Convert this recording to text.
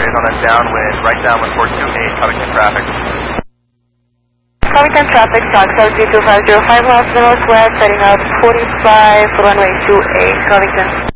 is on that downwind, right downwind for 28 Covington traffic. Covington traffic, Foxtrot 32505 miles northwest, setting up 45 for runway 28, Covington.